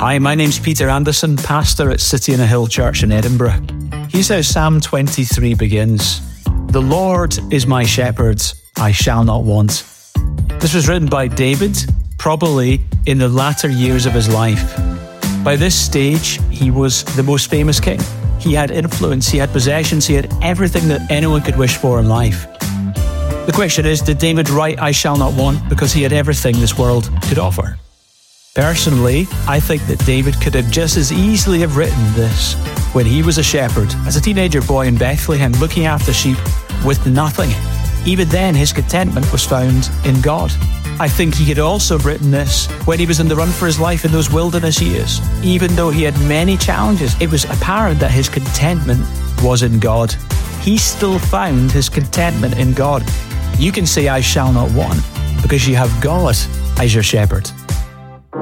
Hi, my name's Peter Anderson, pastor at City on a Hill Church in Edinburgh. Here's how Psalm 23 begins. The Lord is my shepherd, I shall not want. This was written by David, probably in the latter years of his life. By this stage, he was the most famous king. He had influence, he had possessions, he had everything that anyone could wish for in life. The question is, did David write I shall not want because he had everything this world could offer? Personally, I think that David could have just as easily have written this when he was a shepherd, as a teenager boy in Bethlehem, looking after sheep with nothing. Even then, his contentment was found in God. I think he could also have written this when he was in the run for his life in those wilderness years. Even though he had many challenges, it was apparent that his contentment was in God. He still found his contentment in God. You can say, I shall not want, because you have God as your shepherd.